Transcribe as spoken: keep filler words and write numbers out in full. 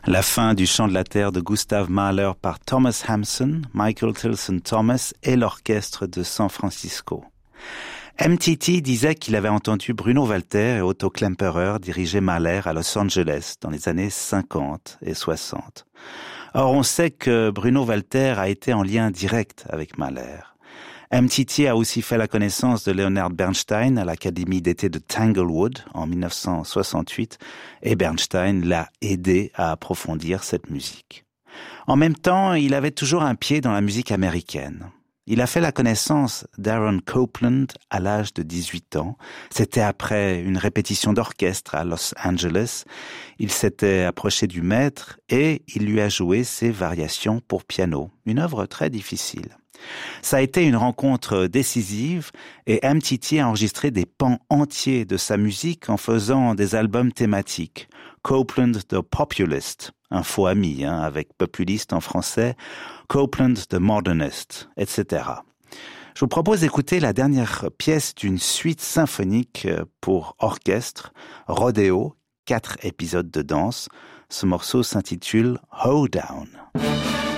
La fin du Chant de la Terre de Gustav Mahler par Thomas Hampson, Michael Tilson Thomas et l'orchestre de San Francisco. M T T disait qu'il avait entendu Bruno Walter et Otto Klemperer diriger Mahler à Los Angeles dans les années cinquante et soixante. Or, on sait que Bruno Walter a été en lien direct avec Mahler. M T T a aussi fait la connaissance de Leonard Bernstein à l'Académie d'été de Tanglewood en dix-neuf cent soixante-huit et Bernstein l'a aidé à approfondir cette musique. En même temps, il avait toujours un pied dans la musique américaine. Il a fait la connaissance d'Aaron Copland à l'âge de dix-huit ans. C'était après une répétition d'orchestre à Los Angeles. Il s'était approché du maître et il lui a joué ses variations pour piano, une œuvre très difficile. Ça a été une rencontre décisive et M T T a enregistré des pans entiers de sa musique en faisant des albums thématiques. Copland the Populist, un faux ami hein, avec populiste en français, Copland the Modernist, et cetera. Je vous propose d'écouter la dernière pièce d'une suite symphonique pour orchestre, Rodeo, quatre épisodes de danse. Ce morceau s'intitule Hoedown.